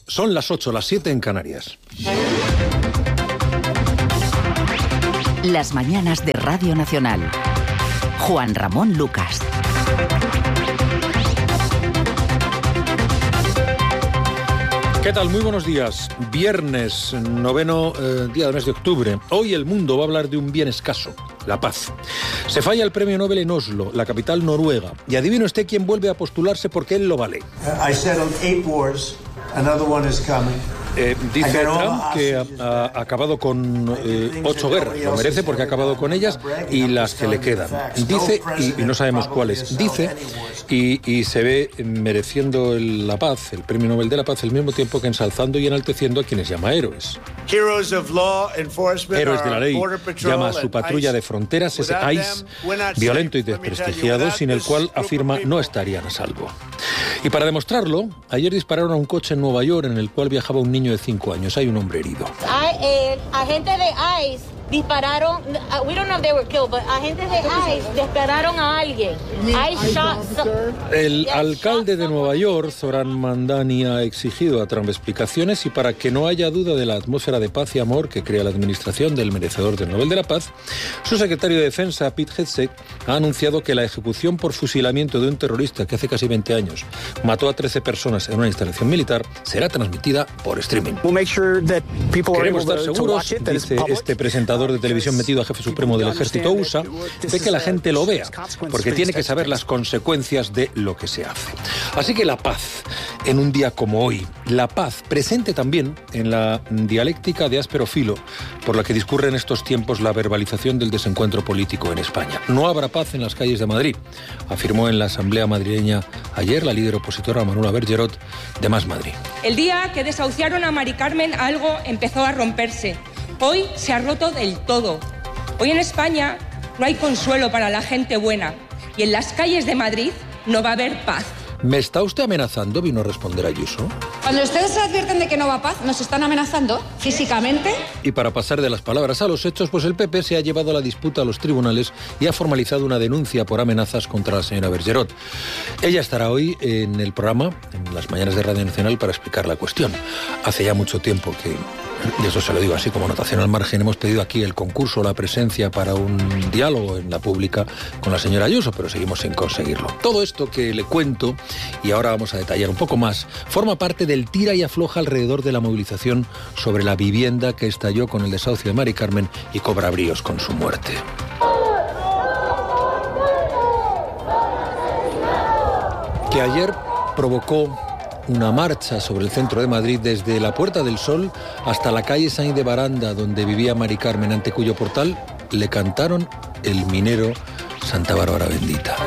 Son las 8, las 7 en Canarias. Las mañanas de Radio Nacional. Juan Ramón Lucas. ¿Qué tal? Muy buenos días. Viernes, 9º día del mes de octubre. Hoy el mundo va a hablar de un bien escaso, la paz. Se falla el premio Nobel en Oslo, la capital noruega. Y adivine usted quién vuelve a postularse porque él lo vale. I settled 8 wars. Another one is coming. Dice Trump que ha acabado con 8 guerras. Lo merece porque ha acabado con ellas y las que le quedan. Dice, y no sabemos cuáles, dice, y se ve mereciendo la paz, el premio Nobel de la Paz, al mismo tiempo que ensalzando y enalteciendo a quienes llama héroes. Héroes de la ley, llama a su patrulla de fronteras, ese ICE, violento y desprestigiado, sin el cual, afirma, no estarían a salvo. Y para demostrarlo, ayer dispararon a un coche en Nueva York en el cual viajaba un niño de 5 años. Hay un hombre herido. Agentes de ICE dispararon, we don't know if they were killed, but agentes de ICE dispararon a alguien. El alcalde de Nueva York, Zoran Mandani, ha exigido a Trump explicaciones y para que no haya duda de la atmósfera de paz y amor que crea la administración del merecedor del Nobel de la Paz, su secretario de Defensa, Pete Hegseth, ha anunciado que la ejecución por fusilamiento de un terrorista que hace casi 20 años mató a 13 personas en una instalación militar será transmitida por streaming. Queremos estar seguros, dice este presentador de televisión metido a jefe supremo del ejército USA, de que la gente lo vea, porque tiene que saber las consecuencias de lo que se hace. Así que la paz, en un día como hoy, la paz presente también en la dialéctica de áspero filo por la que discurre en estos tiempos la verbalización del desencuentro político en España. No habrá paz en las calles de Madrid, afirmó en la Asamblea madrileña ayer la líder opositora Manuela Bergerot de Más Madrid. El día que desahuciaron a Mari Carmen algo empezó a romperse. Hoy se ha roto del todo. Hoy en España no hay consuelo para la gente buena y en las calles de Madrid no va a haber paz. ¿Me está usted amenazando?, vino a responder Ayuso. Cuando ustedes se advierten de que no va paz, nos están amenazando físicamente. Y para pasar de las palabras a los hechos, pues el PP se ha llevado la disputa a los tribunales y ha formalizado una denuncia por amenazas contra la señora Bergerot. Ella estará hoy en el programa, en las mañanas de Radio Nacional, para explicar la cuestión. Hace ya mucho tiempo que, y eso se lo digo así como anotación al margen, hemos pedido aquí el concurso, la presencia para un diálogo en la pública con la señora Ayuso, pero seguimos sin conseguirlo. Todo esto que le cuento, y ahora vamos a detallar un poco más, forma parte del tira y afloja alrededor de la movilización sobre la vivienda que estalló con el desahucio de Mari Carmen y cobra bríos con su muerte. Que ayer provocó una marcha sobre el centro de Madrid desde la Puerta del Sol hasta la calle Sainz de Baranda, donde vivía Mari Carmen, ante cuyo portal le cantaron el minero Santa Bárbara Bendita.